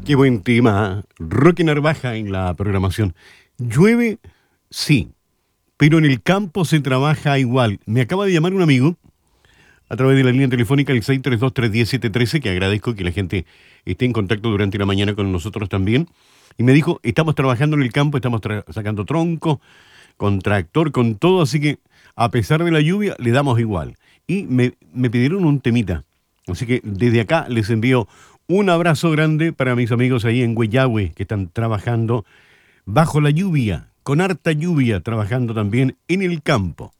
Qué buen tema, ¿eh? Roque Narvaja en la programación. Llueve, sí, pero en el campo se trabaja igual. Me acaba de llamar un amigo a través de la línea telefónica el 632-310-713, que agradezco que la gente esté en contacto durante la mañana con nosotros también. Y me dijo, estamos trabajando en el campo, estamos sacando tronco, con tractor, con todo, así que a pesar de la lluvia, le damos igual. Y me pidieron un temita. Así que desde acá les envío un abrazo grande para mis amigos ahí en Hueyahue, que están trabajando bajo la lluvia, con harta lluvia, trabajando también en el campo.